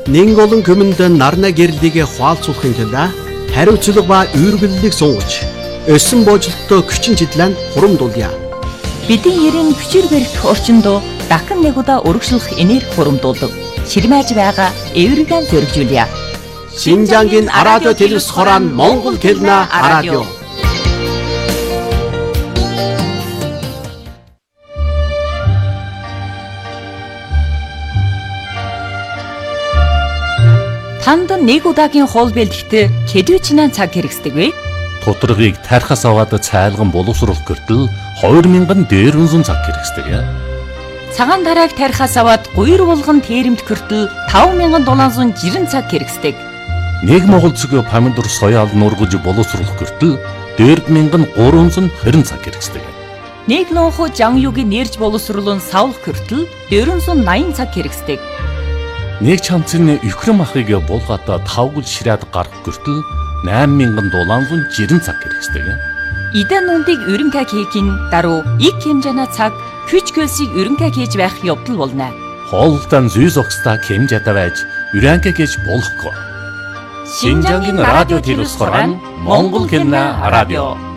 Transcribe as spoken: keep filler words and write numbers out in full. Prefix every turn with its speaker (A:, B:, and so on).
A: Нэн олон көмөнд нарна гэрлэгээ хуалцуулахын тулд хариуцлага ба үүргэллийг сунгаж, өссөн боожлолтоо хүчин чиглэн хурамдуулъя.
B: Бидний ерэн хүчээр барих орчинд дахин нэг удаа өргөжлөх энерги хурамдуулдаг. Ширмэж байгаа эвэргэн зөргижүүлье.
A: Шинжангийн радио телевиз хорон Монгол хэлнэ радио.
B: Танд нэг удаагийн хоол бэлтгэхдээ хэдвэчнээ цаг хэрэгсдэг вэ?
C: Тодорхойлыг тархаас аваад цайлган боловсруулах гэртэл хоёр мянган дээрвэн зуун цаг хэрэгсдэг.
B: Цагаан дарааг тархаас аваад гуйр булган тэрэмт гэртэл таван мянган дулаан зуун жирэн цаг хэрэгсдэг.
C: Нэг монгол цэгийн помидор соёал нургаж боловсруулах гэртэл дөрвөн мянган гурван зуун хорин цаг хэрэгсдэг.
B: Нэг нууху жан юугийн нэрж боловсруулан савлах гэртэл дөрвөн зуун наян цаг хэрэгсдэг.
C: Нэг чамцны өхрөм ахыг булгаата тавгал ширээд гарах гэртэл найман мянган дулаан зуун жирэн цаг хэрэгсдэг.
B: Идэн нүндийг өрөнгө хийхин даруй их хэмжээний цаг хүч хөлсийг өрөнгө хийж байх явдал болно.
C: Хоолтон зүй зогсдоо хэмжээтэй байж өрөнгө хийж болохгүй. Шинжангийн радио телевиз хорон Монгол хэлнэ радио.